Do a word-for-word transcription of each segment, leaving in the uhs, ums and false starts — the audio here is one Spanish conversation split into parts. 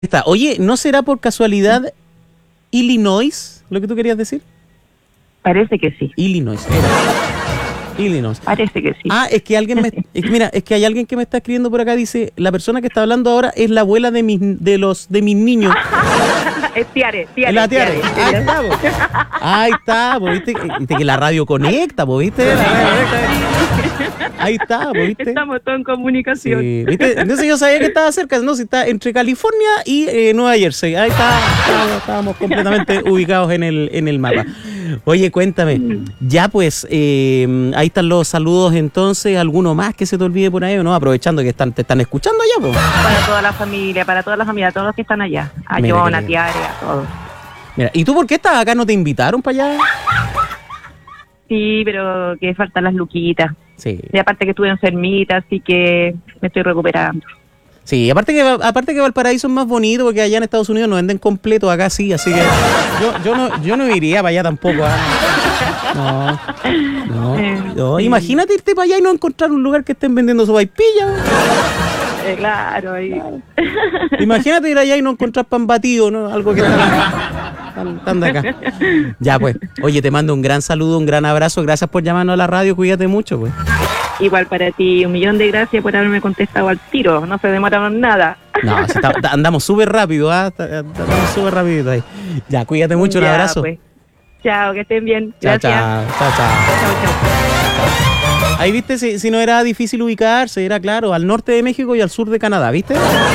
Está. Oye, ¿no será por casualidad Illinois lo que tú querías decir? Parece que sí. Illinois. Era. Illinois. Parece que sí. Ah, es que alguien me, es que mira, es que hay alguien que me está escribiendo por acá, dice, la persona que está hablando ahora es la abuela de mis de los de mis niños. Es Tiare, Tiare. Es la Tiare. Tiare. Ahí está, po. Ahí está, po, ¿viste? Viste que la radio conecta, po, ¿viste? La radio conecta. Ahí está, po, ¿viste? Estamos todos en comunicación. Sí, ¿viste? Entonces yo sabía que estaba cerca, no, si está entre California y eh, Nueva Jersey. Ahí está, estábamos, estábamos completamente ubicados en el, en el mapa. Oye, cuéntame, ya pues, eh, ahí están los saludos entonces, ¿alguno más que se te olvide por ahí o no? Aprovechando que están, te están escuchando ya, pues. Para toda la familia, para toda la familia, a todos los que están allá. A Mira, John, a que- Tiare, a todos. Mira, ¿y tú por qué estás acá? ¿No te invitaron para allá? Sí, pero que faltan las luquitas. Sí. Y aparte que estuve enfermita, así que me estoy recuperando. Sí, aparte que aparte que Valparaíso es más bonito porque allá en Estados Unidos nos venden completo, acá sí, así que yo, yo no yo no iría para allá tampoco. ¿Ah? No, no, no. Imagínate irte para allá y no encontrar un lugar que estén vendiendo sopaipilla. Eh, claro, ahí. Imagínate ir allá y no encontrar pan batido, ¿no? Algo que están, tan de acá. Ya pues, oye, te mando un gran saludo, un gran abrazo, gracias por llamarnos a la radio, cuídate mucho, pues. Igual para ti, un millón de gracias por haberme contestado al tiro. No se demoraron nada. No, si está- andamos súper rápido, ¿ah? Andamos súper rapidito ahí. Ya, cuídate mucho, un Ya, abrazo. pues. Chao, que estén bien. Chao, Gracias. chao, chao, chao. Chao, chao. Ahí viste, si, si no era difícil ubicarse, era claro, al norte de México y al sur de Canadá, ¿viste?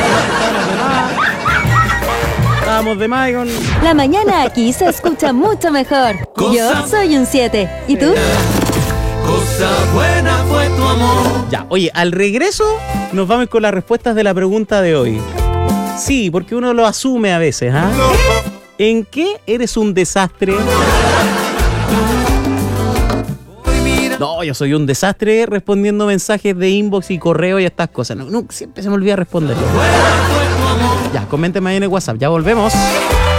Estábamos de más y con... La mañana aquí se escucha mucho mejor. Yo soy un siete. ¿Y tú? Cosa buena fue tu amor. Ya, oye, al regreso nos vamos con las respuestas de la pregunta de hoy. Sí, porque uno lo asume a veces, ¿ah? ¿En qué eres un desastre? No, yo soy un desastre respondiendo mensajes de inbox y correo y estas cosas. No, no, siempre se me olvida responder. Ya, coménteme ahí en el WhatsApp. Ya volvemos.